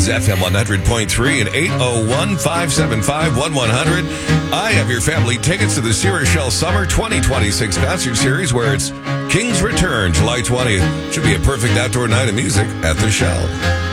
is FM 100.3 and 801-575-1100. I have your family tickets to the Sierra Rochelle Summer 2026 concert series, where it's King's Return, July 20th. Should be a perfect outdoor night of music at the Shell.